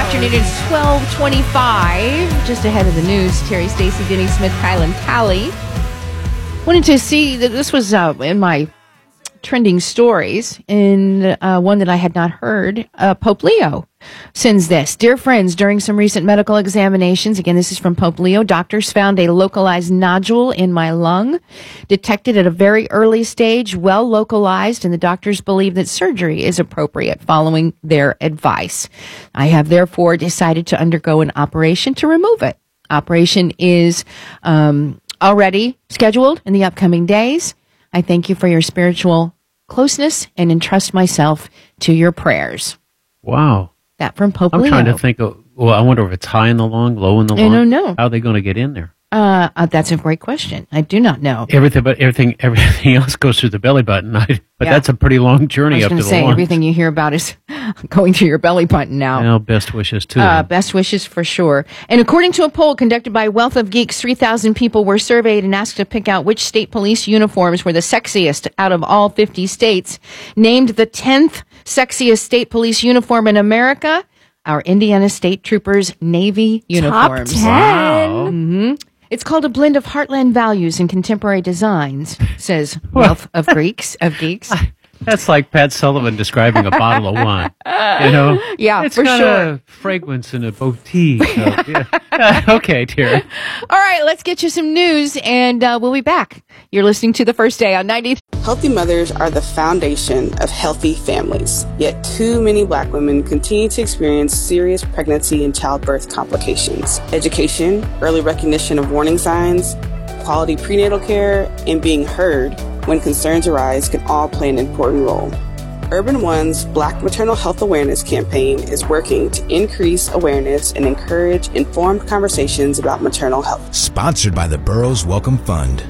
afternoon. It's 12:25. Just ahead of the news, Terry, Stacy, Denny Smith, Kyle, and Callie. Wanted to see that this was in my trending stories, in one that I had not heard. Pope Leo sends this. Dear friends, during some recent medical examinations, again, this is from Pope Leo, doctors found a localized nodule in my lung, detected at a very early stage, well localized, and the doctors believe that surgery is appropriate following their advice. I have therefore decided to undergo an operation to remove it. Operation is already scheduled in the upcoming days. I thank you for your spiritual closeness and entrust myself to your prayers. Wow. That from Pope Leo. I'm trying to think of, I wonder if it's high in the lung, low in the lung. I don't know. How are they going to get in there? That's a great question. I do not know. Everything else goes through the belly button. That's a pretty long journey up to the lungs. Everything you hear about is going through your belly button now. Well, best wishes too. Best wishes for sure. And according to a poll conducted by Wealth of Geeks, 3,000 people were surveyed and asked to pick out which state police uniforms were the sexiest out of all 50 states. Named the 10th sexiest state police uniform in America, our Indiana State Troopers Navy uniforms. Top 10. Wow. Mm-hmm. It's called a blend of heartland values and contemporary designs, says Wealth of Geeks. That's like Pat Sullivan describing a bottle of wine. Yeah, it's for got sure. a fragrance and a boutique. Okay, dear. All right, let's get you some news, and we'll be back. You're listening to The First Day on 90. Healthy mothers are the foundation of healthy families. Yet too many Black women continue to experience serious pregnancy and childbirth complications. Education, early recognition of warning signs, quality prenatal care, and being heard when concerns arise can all play an important role. Urban One's Black Maternal Health Awareness campaign is working to increase awareness and encourage informed conversations about maternal health. Sponsored by the Burroughs Welcome Fund.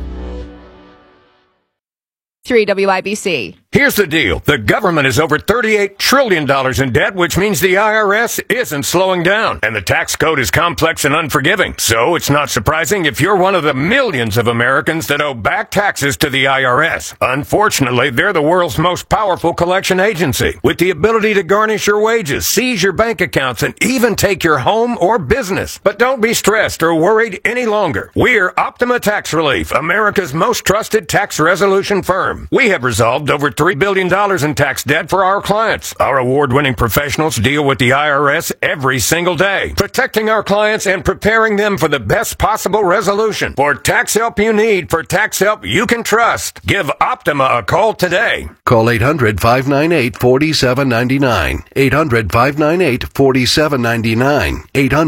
3 WIBC. Here's the deal. The government is over $38 trillion in debt, which means the IRS isn't slowing down. And the tax code is complex and unforgiving. So it's not surprising if you're one of the millions of Americans that owe back taxes to the IRS. Unfortunately, they're the world's most powerful collection agency, with the ability to garnish your wages, seize your bank accounts, and even take your home or business. But don't be stressed or worried any longer. We're Optima Tax Relief, America's most trusted tax resolution firm. We have resolved over $3 billion in tax debt for our clients. Our award-winning professionals deal with the IRS every single day, protecting our clients and preparing them for the best possible resolution. For tax help you need, for tax help you can trust, give Optima a call today. Call 800-598-4799. 800-598-4799.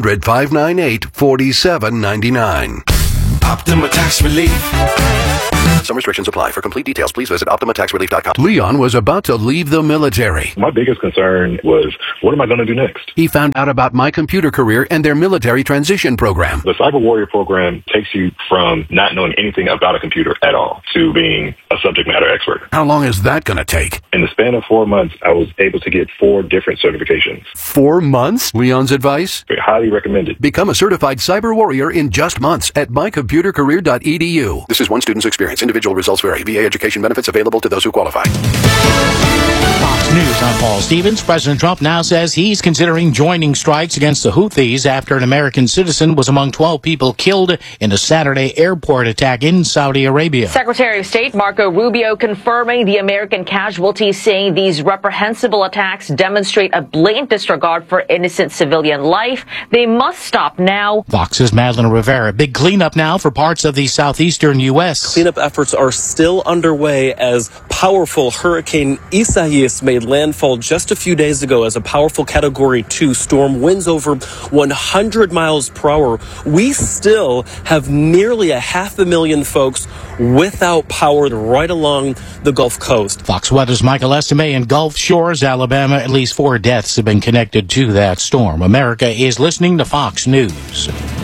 800-598-4799. Optima Tax Relief. Some restrictions apply. For complete details, please visit OptimaTaxRelief.com. Leon was about to leave the military. My biggest concern was, what am I going to do next? He found out about My Computer Career and their military transition program. The Cyber Warrior program takes you from not knowing anything about a computer at all to being a subject matter expert. How long is that going to take? In the span of 4 months, I was able to get 4 different certifications. 4 months? Leon's advice? Highly recommended. Become a certified cyber warrior in just months at mycomputercareer.edu. This is one student's experience. Individual results vary. VA education benefits available to those who qualify. Fox News, I'm Paul Stevens. President Trump now says he's considering joining strikes against the Houthis after an American citizen was among 12 people killed in a Saturday airport attack in Saudi Arabia. Secretary of State Marco Rubio confirming the American casualties, saying these reprehensible attacks demonstrate a blatant disregard for innocent civilian life. They must stop now. Fox's Madeline Rivera. Big cleanup now for parts of the southeastern U.S. Cleanup efforts are still underway as powerful Hurricane Isaias made landfall just a few days ago as a powerful Category 2 storm, winds over 100 miles per hour. We still have nearly 500,000 folks without power right along the Gulf Coast. Fox Weather's Michael Estime in Gulf Shores, Alabama. At least 4 deaths have been connected to that storm. America is listening to Fox News.